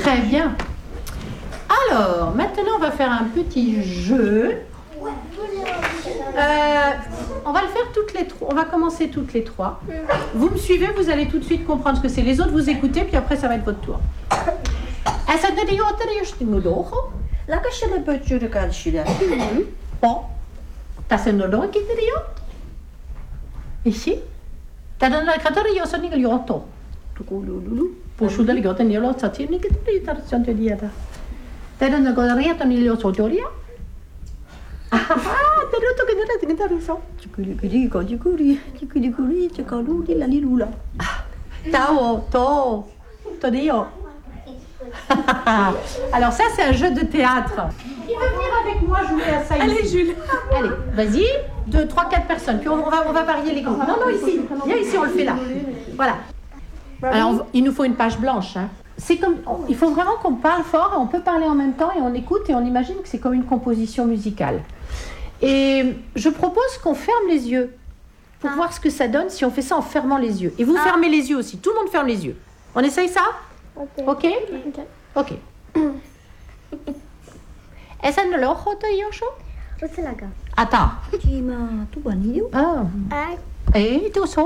Très bien. Alors, maintenant, on va faire un petit jeu. On va le faire toutes les trois. On va commencer toutes les trois. Vous me suivez, vous allez tout de suite comprendre ce que c'est. Les autres, vous écoutez, puis après, ça va être votre tour. Bon. Ici. Alors ça, c'est un jeu de théâtre. Qui veut venir avec moi jouer à ça ici? Allez, Jules. Allez, vas-y. 2, 3, 4 personnes. Puis on va varier les groupes. Non, ici. Viens ici, on le fait là. Voilà. Alors, il nous faut une page blanche. Hein. C'est comme, il faut vraiment qu'on parle fort. On peut parler en même temps et on écoute et on imagine que c'est comme une composition musicale. Et je propose qu'on ferme les yeux pour voir ce que ça donne si on fait ça en fermant les yeux. Et vous fermez les yeux aussi. Tout le monde ferme les yeux. On essaye ça? Ok. Est-ce que le attends. Et tout ça.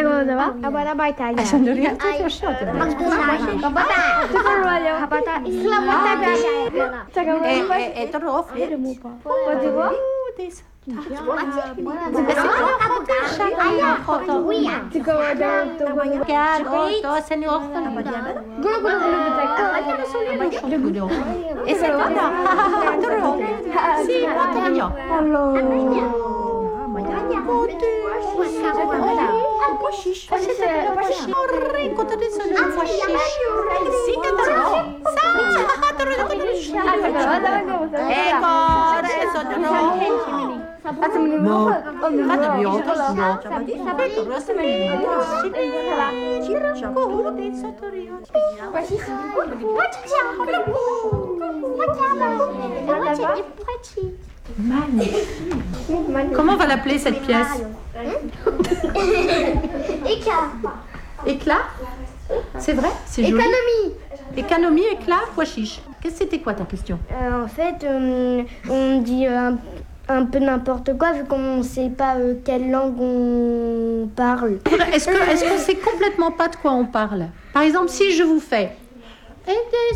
Comment on va l'appeler cette pièce? Éclat? C'est vrai? C'est joli. Économie, éclat, pois chiche. C'était quoi ta question? En fait, on dit un peu n'importe quoi vu qu'on ne sait pas quelle langue on parle. Est-ce qu'on sait complètement pas de quoi on parle? Par exemple, si je vous fais